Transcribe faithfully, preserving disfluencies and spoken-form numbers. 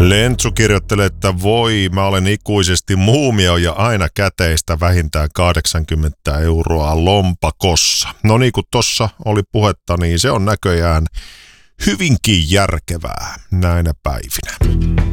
Lentsu kirjoittelee, että voi, mä olen ikuisesti muumio ja aina käteistä vähintään kahdeksankymmentä euroa lompakossa. No niin kuin tossa oli puhetta, niin se on näköjään hyvinkin järkevää näinä päivinä.